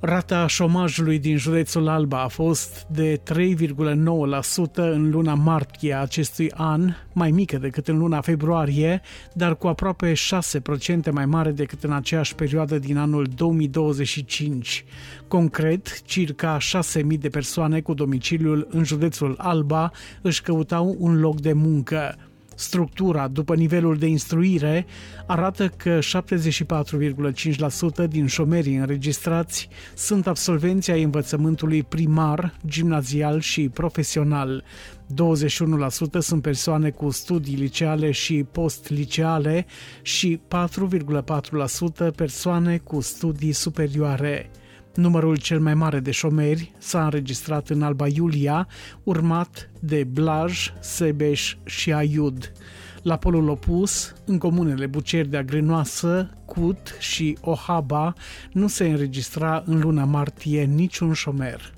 Rata șomajului din județul Alba a fost de 3,9% în luna martie a acestui an, mai mică decât în luna februarie, dar cu aproape 6% mai mare decât în aceeași perioadă din anul 2025. Concret, circa 6.000 de persoane cu domiciliul în județul Alba își căutau un loc de muncă. Structura, după nivelul de instruire, arată că 74,5% din șomerii înregistrați sunt absolvenți ai învățământului primar, gimnazial și profesional. 21% sunt persoane cu studii liceale și post-liceale și 4,4% persoane cu studii superioare. Numărul cel mai mare de șomeri s-a înregistrat în Alba Iulia, urmat de Blaj, Sebeș și Aiud. La polul opus, în comunele Buceri de Agrenoasă, Cut și Ohaba, nu se înregistra în luna martie niciun șomer.